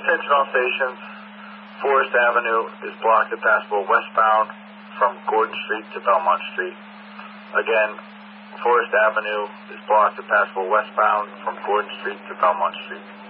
attention all stations. Forest Avenue is blocked and passable westbound from Gordon Street to Belmont Street. Again, Forest Avenue is blocked and passable westbound from Gordon Street to Belmont Street.